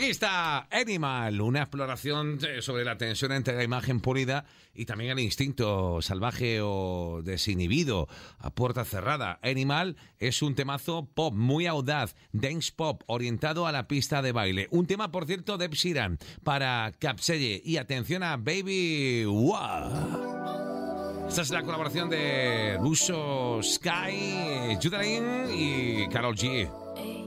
Aquí está Animal, una exploración sobre la tensión entre la imagen pulida y también el instinto salvaje o desinhibido a puerta cerrada. Animal es un temazo pop muy audaz, dance pop, orientado a la pista de baile. Un tema, por cierto, de Ed Sheeran para Capselle. Y atención a Baby Wow. Esta es la colaboración de Russo Sky, Judalin y Karol G.